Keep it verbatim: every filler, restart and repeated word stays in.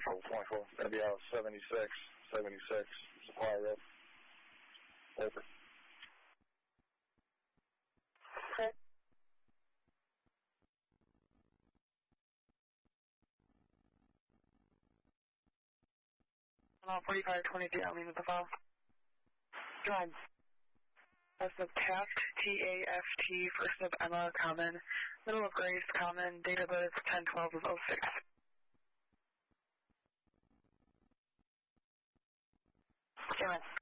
four point four. Going to be out seventy-six, seventy-six, Supply Road. Over. Okay. Uh, forty-five twenty-three, I'll leave with the file. Drive. That's the Taft, T A F T, first of Emma, common, middle of Grace, common, date of birth ten twelve of oh six. Sure.